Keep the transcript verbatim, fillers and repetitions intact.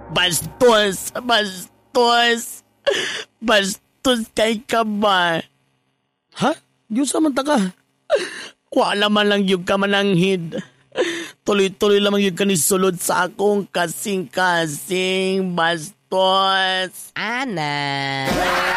Bastos, bastos. Bastos kay ka ba? Ha? Diyos naman ta ka. Wala man lang yung ka mananghid. Tuloy-tuloy lamang yung kanisulod sa akong kasing-kasing bastos. Ana.